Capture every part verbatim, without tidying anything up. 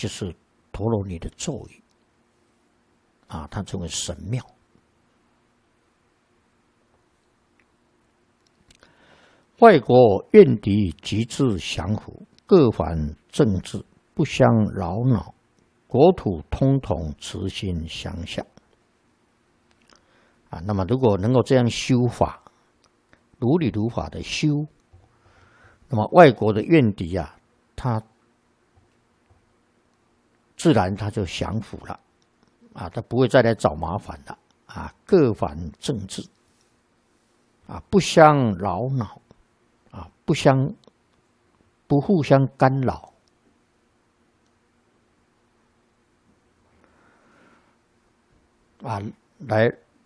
就是陀罗尼的咒语啊，它称为神庙。外国怨敌极致降服，各反政治，不相扰恼，国土通统，慈心相向。啊，那么如果能够这样修法，如理如法的修，那么外国的怨敌啊，他自然他就降服了，啊，他不会再来找麻烦了，啊，各反政治，啊，不相扰恼，啊，不相不互相干扰，啊，来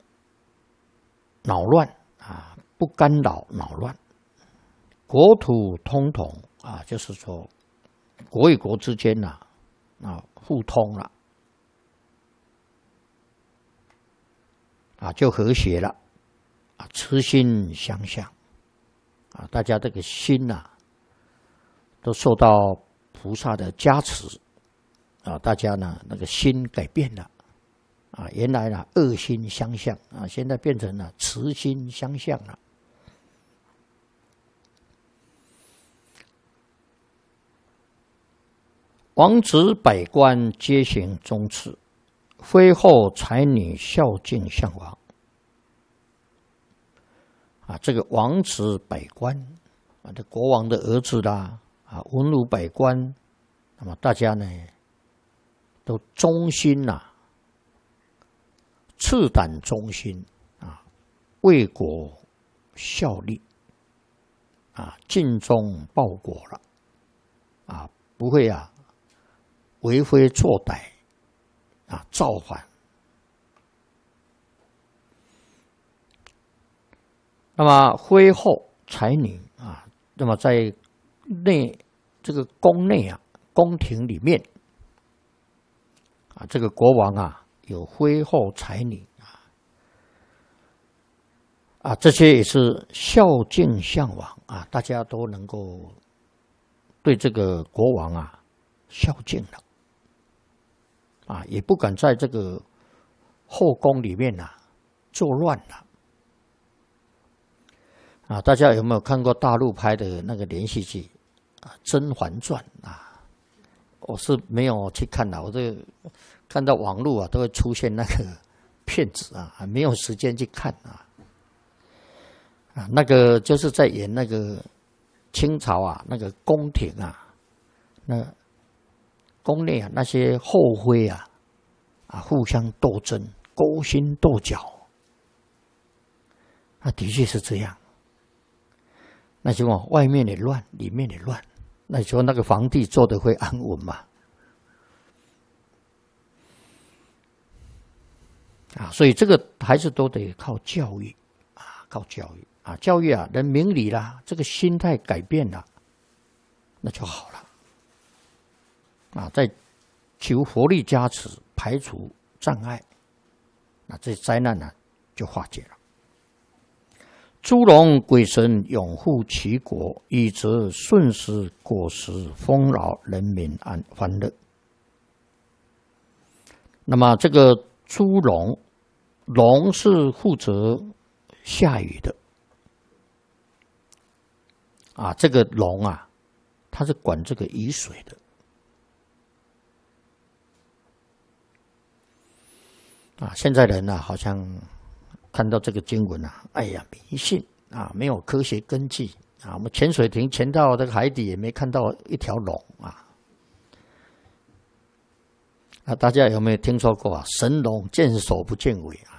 恼乱啊，不干扰恼乱，国土通统啊，就是说国与国之间呐、啊，啊互通了，啊就和谐了，啊慈心相向，啊大家这个心呐、啊，都受到菩萨的加持，啊大家呢那个心改变了。啊，原来呢恶心相向啊，现在变成了慈心相向了。王子百官皆行忠次，妃后才女孝敬相王。啊，这个王子百官啊，这国王的儿子啦，啊文武百官，那么大家呢都忠心呐、啊。赤胆忠心啊，为国效力啊，尽忠报国了啊，不会啊为非作歹啊，造反。那么妃后才女啊，那么在内这个宫内啊，宫廷里面啊，这个国王啊。有妃后才女啊，啊，这些也是孝敬相王啊，大家都能够对这个国王啊孝敬了，啊，也不敢在这个后宫里面啊作乱了，啊，大家有没有看过大陆拍的那个连续剧啊《甄嬛传》啊？我是没有去看的，我这看到网络啊都会出现那个片子啊，还没有时间去看啊。啊，那个就是在演那个清朝啊，那个宫廷啊，那宫内啊那些后妃啊，啊互相斗争、勾心斗角，啊的确是这样。那就往外面也乱，里面也乱。那你说那个皇帝做的会安稳吗？啊，所以这个还是都得靠教育啊，靠教育啊，教育啊，人明理啦，这个心态改变了，那就好了。啊，再求佛力加持，排除障碍，那这灾难呢就化解了。诸龙鬼神拥护其国，以则顺时果实丰饶，人民安欢乐。那么这个诸龙，龙是负责下雨的啊，这个龙啊，它是管这个雨水的啊。现在人啊，好像看到这个经文啊，哎呀，迷信啊，没有科学根据啊。我们潜水艇潜到这个海底，也没看到一条龙啊。啊，大家有没有听说过啊？神龙见首不见尾啊！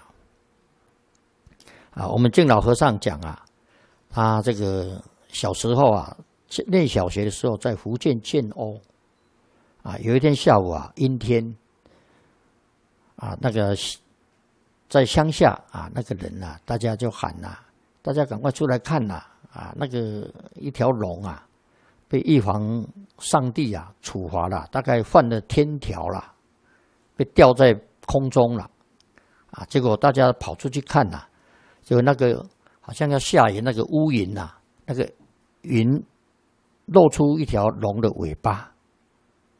啊，我们敬老和尚讲啊，他这个小时候啊，念小学的时候，在福建建瓯啊，有一天下午啊，阴天啊，那个。在乡下啊，那个人啊，大家就喊呐、啊，大家赶快出来看呐、啊！啊，那个一条龙啊，被玉皇上帝啊处罚了，大概犯了天条了，被吊在空中了，啊！结果大家跑出去看呐、啊，就那个好像要下雨，那个乌云呐、啊，那个云露出一条龙的尾巴，